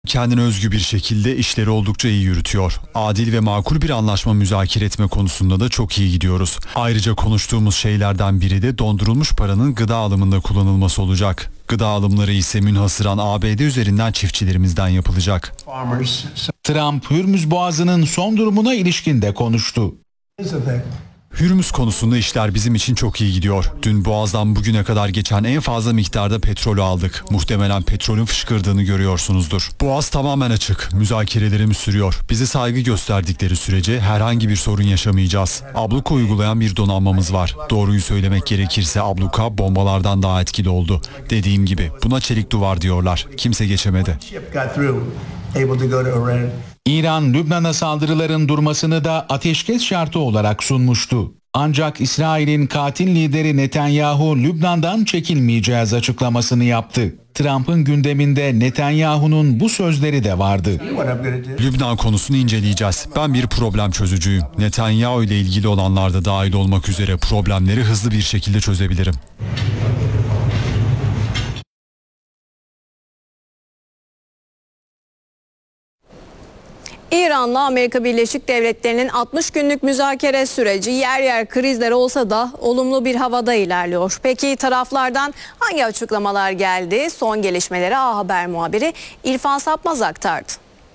Kendine özgü bir şekilde işleri oldukça iyi yürütüyor. Adil ve makul bir anlaşma müzakere etme konusunda da çok iyi gidiyoruz. Ayrıca konuştuğumuz şeylerden biri de dondurulmuş paranın gıda alımında kullanılması olacak. Gıda alımları ise münhasıran ABD üzerinden çiftçilerimizden yapılacak. Trump, Hürmüz Boğazı'nın son durumuna ilişkin de konuştu. Hürmüz konusunda işler bizim için çok iyi gidiyor. Dün Boğaz'dan bugüne kadar geçen en fazla miktarda petrolü aldık. Muhtemelen petrolün fışkırdığını görüyorsunuzdur. Boğaz tamamen açık. Müzakerelerimiz sürüyor. Bize saygı gösterdikleri sürece herhangi bir sorun yaşamayacağız. Abluka uygulayan bir donanmamız var. Doğruyu söylemek gerekirse abluka bombalardan daha etkili oldu. Dediğim gibi buna çelik duvar diyorlar. Kimse geçemedi. İran, Lübnan'a saldırıların durmasını da ateşkes şartı olarak sunmuştu. Ancak İsrail'in katil lideri Netanyahu, Lübnan'dan çekilmeyeceğiz açıklamasını yaptı. Trump'ın gündeminde Netanyahu'nun bu sözleri de vardı. Lübnan konusunu inceleyeceğiz. Ben bir problem çözücüyüm. Netanyahu ile ilgili olanlar da dahil olmak üzere problemleri hızlı bir şekilde çözebilirim. İran'la Amerika Birleşik Devletleri'nin 60 günlük müzakere süreci yer yer krizler olsa da olumlu bir havada ilerliyor. Peki taraflardan hangi açıklamalar geldi? Son gelişmeleri A Haber muhabiri İrfan Sapmaz aktardı.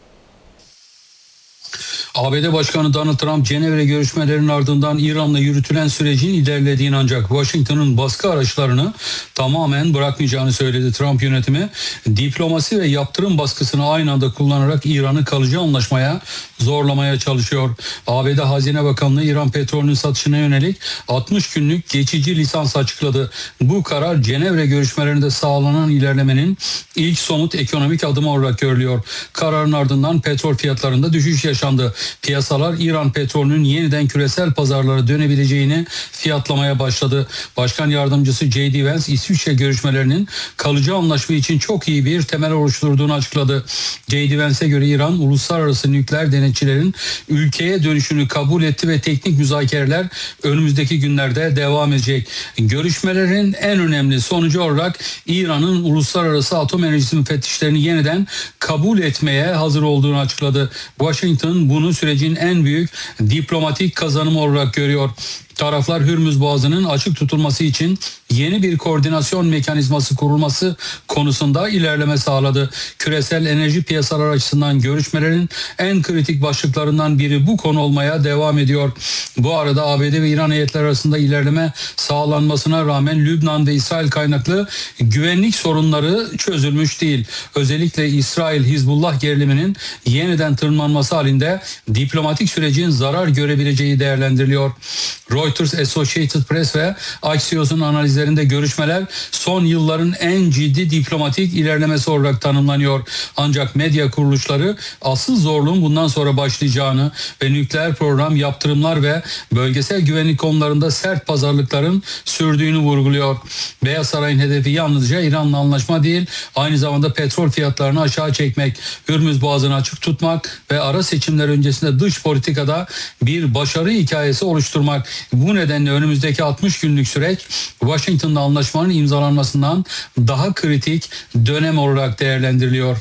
ABD Başkanı Donald Trump, Cenevre görüşmelerinin ardından İran'la yürütülen sürecin ilerlediğini ancak Washington'ın baskı araçlarını tamamen bırakmayacağını söyledi. Trump yönetimi diplomasi ve yaptırım baskısını aynı anda kullanarak İran'ı kalıcı anlaşmaya zorlamaya çalışıyor. ABD Hazine Bakanlığı İran petrolünün satışına yönelik 60 günlük geçici lisans açıkladı. Bu karar Cenevre görüşmelerinde sağlanan ilerlemenin ilk somut ekonomik adımı olarak görülüyor. Kararın ardından petrol fiyatlarında düşüş yaşandı. Piyasalar İran petrolünün yeniden küresel pazarlara dönebileceğini fiyatlamaya başladı. Başkan yardımcısı J.D. Vance, İsviçre görüşmelerinin kalıcı anlaşma için çok iyi bir temel oluşturduğunu açıkladı. J.D. Vance'e göre İran, uluslararası nükleer denetçilerin ülkeye dönüşünü kabul etti ve teknik müzakereler önümüzdeki günlerde devam edecek. Görüşmelerin en önemli sonucu olarak İran'ın uluslararası atom enerjisi müfettişlerini yeniden kabul etmeye hazır olduğunu açıkladı. Washington bunu sürecin en büyük diplomatik kazanımı olarak görüyor. Taraflar Hürmüz Boğazı'nın açık tutulması için yeni bir koordinasyon mekanizması kurulması konusunda ilerleme sağladı. Küresel enerji piyasaları açısından görüşmelerin en kritik başlıklarından biri bu konu olmaya devam ediyor. Bu arada ABD ve İran heyetleri arasında ilerleme sağlanmasına rağmen Lübnan ve İsrail kaynaklı güvenlik sorunları çözülmüş değil. Özellikle İsrail-Hizbullah geriliminin yeniden tırmanması halinde diplomatik sürecin zarar görebileceği değerlendiriliyor. Reuters, Associated Press ve Axios'un analizlerinde görüşmeler son yılların en ciddi diplomatik ilerlemesi olarak tanımlanıyor. Ancak medya kuruluşları asıl zorluğun bundan sonra başlayacağını ve nükleer program, yaptırımlar ve bölgesel güvenlik konularında sert pazarlıkların sürdüğünü vurguluyor. Beyaz Saray'ın hedefi yalnızca İran'la anlaşma değil, aynı zamanda petrol fiyatlarını aşağı çekmek, Hürmüz Boğazı'nı açık tutmak ve ara seçimler öncesinde dış politikada bir başarı hikayesi oluşturmak. Bu nedenle önümüzdeki 60 günlük süreç Washington'da anlaşmanın imzalanmasından daha kritik dönem olarak değerlendiriliyor.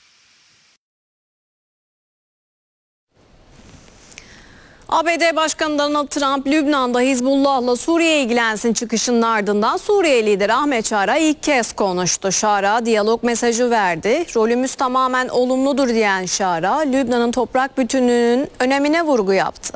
ABD Başkanı Donald Trump, Lübnan'da Hizbullah'la Suriye ilgilensin çıkışının ardından Suriye lideri Ahmet Şara ilk kez konuştu. Şara diyalog mesajı verdi. Rolümüz tamamen olumludur diyen Şara, Lübnan'ın toprak bütünlüğünün önemine vurgu yaptı.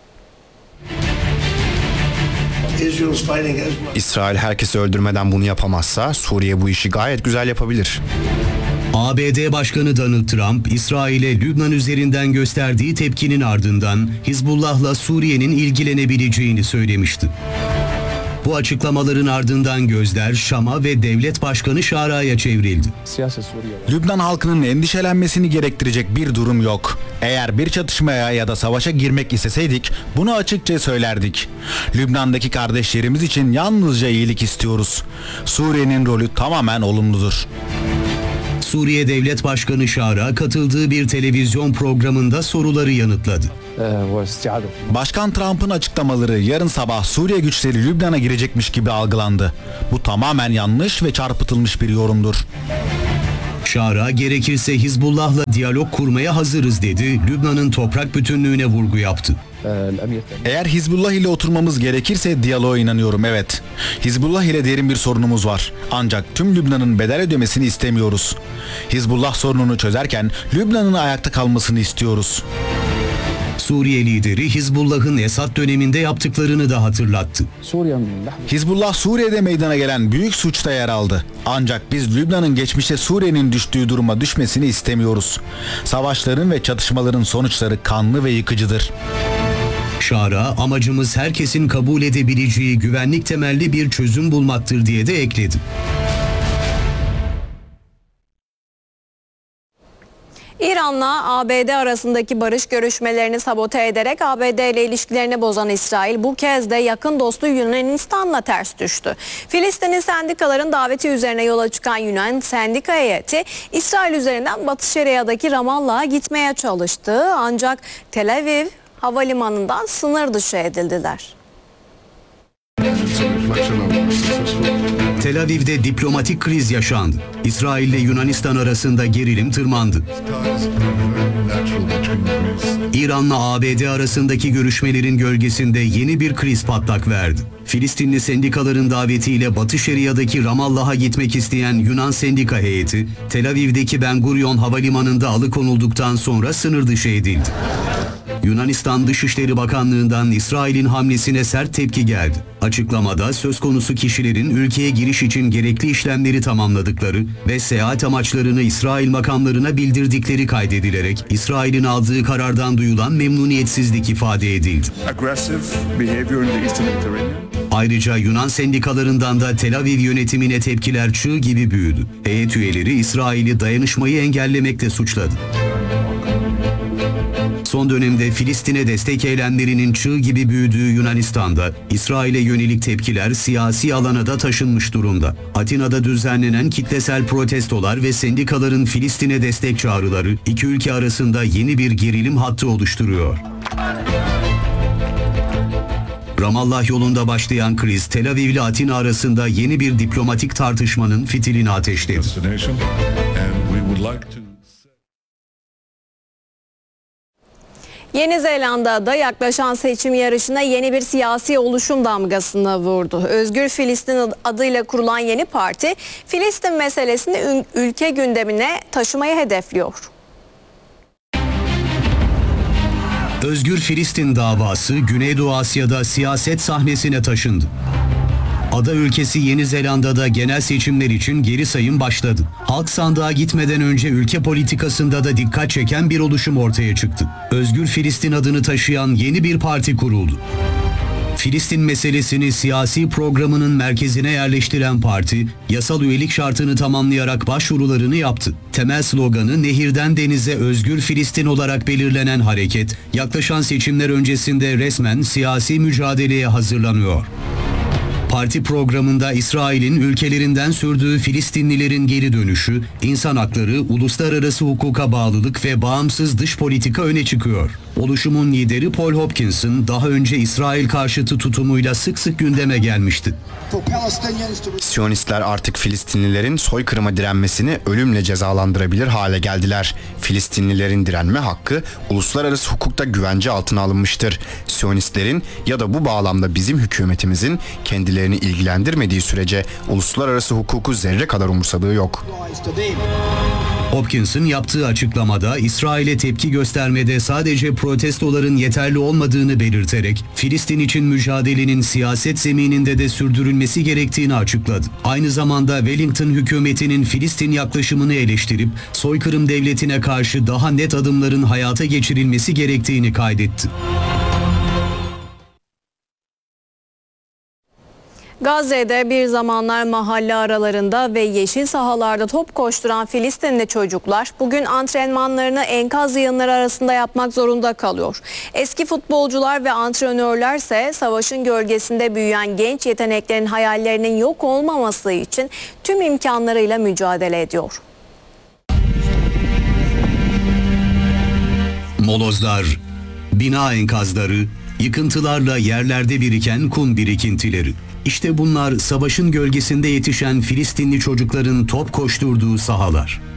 İsrail herkesi öldürmeden bunu yapamazsa Suriye bu işi gayet güzel yapabilir. ABD Başkanı Donald Trump, İsrail'e Lübnan üzerinden gösterdiği tepkinin ardından Hizbullah'la Suriye'nin ilgilenebileceğini söylemişti. Bu açıklamaların ardından gözler Şam'a ve Devlet Başkanı Şara'ya çevrildi. Lübnan halkının endişelenmesini gerektirecek bir durum yok. Eğer bir çatışmaya ya da savaşa girmek isteseydik bunu açıkça söylerdik. Lübnan'daki kardeşlerimiz için yalnızca iyilik istiyoruz. Suriye'nin rolü tamamen olumludur. Suriye Devlet Başkanı Şara katıldığı bir televizyon programında soruları yanıtladı. Başkan Trump'ın açıklamaları yarın sabah Suriye güçleri Lübnan'a girecekmiş gibi algılandı. Bu tamamen yanlış ve çarpıtılmış bir yorumdur. Şara gerekirse Hizbullah'la diyalog kurmaya hazırız dedi. Lübnan'ın toprak bütünlüğüne vurgu yaptı. Eğer Hizbullah ile oturmamız gerekirse diyaloğa inanıyorum, evet. Hizbullah ile derin bir sorunumuz var. Ancak tüm Lübnan'ın bedel ödemesini istemiyoruz. Hizbullah sorununu çözerken Lübnan'ın ayakta kalmasını istiyoruz. Suriye lideri Hizbullah'ın Esad döneminde yaptıklarını da hatırlattı. Hizbullah Suriye'de meydana gelen büyük suçta yer aldı. Ancak biz Lübnan'ın geçmişte Suriye'nin düştüğü duruma düşmesini istemiyoruz. Savaşların ve çatışmaların sonuçları kanlı ve yıkıcıdır. Şara, amacımız herkesin kabul edebileceği güvenlik temelli bir çözüm bulmaktır diye de ekledi. İran'la ABD arasındaki barış görüşmelerini sabote ederek ABD ile ilişkilerini bozan İsrail bu kez de yakın dostu Yunanistan'la ters düştü. Filistin'in sendikaların daveti üzerine yola çıkan Yunan sendika heyeti İsrail üzerinden Batı Şeria'daki Ramallah'a gitmeye çalıştı. Ancak Tel Aviv havalimanından sınır dışı edildiler. Tel Aviv'de diplomatik kriz yaşandı. İsrail ile Yunanistan arasında gerilim tırmandı. İran'la ABD arasındaki görüşmelerin gölgesinde yeni bir kriz patlak verdi. Filistinli sendikaların davetiyle Batı Şeria'daki Ramallah'a gitmek isteyen Yunan sendika heyeti, Tel Aviv'deki Ben Gurion havalimanında alıkonulduktan sonra sınır dışı edildi. Yunanistan Dışişleri Bakanlığı'ndan İsrail'in hamlesine sert tepki geldi. Açıklamada söz konusu kişilerin ülkeye giriş için gerekli işlemleri tamamladıkları ve seyahat amaçlarını İsrail makamlarına bildirdikleri kaydedilerek İsrail'in aldığı karardan duyulan memnuniyetsizlik ifade edildi. Ayrıca Yunan sendikalarından da Tel Aviv yönetimine tepkiler çığ gibi büyüdü. Heyet üyeleri İsrail'i dayanışmayı engellemekle suçladı. Son dönemde Filistin'e destek eylemlerinin çığ gibi büyüdüğü Yunanistan'da İsrail'e yönelik tepkiler siyasi alana da taşınmış durumda. Atina'da düzenlenen kitlesel protestolar ve sendikaların Filistin'e destek çağrıları iki ülke arasında yeni bir gerilim hattı oluşturuyor. Ramallah yolunda başlayan kriz Tel Aviv ile Atina arasında yeni bir diplomatik tartışmanın fitilini ateşledi. Yeni Zelanda'da yaklaşan seçim yarışına yeni bir siyasi oluşum damgasını vurdu. Özgür Filistin adıyla kurulan yeni parti, Filistin meselesini ülke gündemine taşımayı hedefliyor. Özgür Filistin davası Güneydoğu Asya'da siyaset sahnesine taşındı. Ada ülkesi Yeni Zelanda'da genel seçimler için geri sayım başladı. Halk sandığa gitmeden önce ülke politikasında da dikkat çeken bir oluşum ortaya çıktı. Özgür Filistin adını taşıyan yeni bir parti kuruldu. Filistin meselesini siyasi programının merkezine yerleştiren parti, yasal üyelik şartını tamamlayarak başvurularını yaptı. Temel sloganı Nehirden Denize Özgür Filistin olarak belirlenen hareket, yaklaşan seçimler öncesinde resmen siyasi mücadeleye hazırlanıyor. Parti programında İsrail'in ülkelerinden sürdüğü Filistinlilerin geri dönüşü, insan hakları, uluslararası hukuka bağlılık ve bağımsız dış politika öne çıkıyor. Oluşumun lideri Paul Hopkinson daha önce İsrail karşıtı tutumuyla sık sık gündeme gelmişti. Siyonistler artık Filistinlilerin soykırıma direnmesini ölümle cezalandırabilir hale geldiler. Filistinlilerin direnme hakkı uluslararası hukukta güvence altına alınmıştır. Siyonistlerin ya da bu bağlamda bizim hükümetimizin kendilerini ilgilendirmediği sürece uluslararası hukuku zerre kadar umursadığı yok. Hopkinson yaptığı açıklamada İsrail'e tepki göstermede sadece protestoların yeterli olmadığını belirterek Filistin için mücadelenin siyaset zemininde de sürdürülmesi gerektiğini açıkladı. Aynı zamanda Wellington hükümetinin Filistin yaklaşımını eleştirip soykırım devletine karşı daha net adımların hayata geçirilmesi gerektiğini kaydetti. Gazze'de bir zamanlar mahalle aralarında ve yeşil sahalarda top koşturan Filistinli çocuklar bugün antrenmanlarını enkaz yığınları arasında yapmak zorunda kalıyor. Eski futbolcular ve antrenörlerse savaşın gölgesinde büyüyen genç yeteneklerin hayallerinin yok olmaması için tüm imkanlarıyla mücadele ediyor. Molozlar, bina enkazları, yıkıntılarla yerlerde biriken kum birikintileri. İşte bunlar savaşın gölgesinde yetişen Filistinli çocukların top koşturduğu sahalar.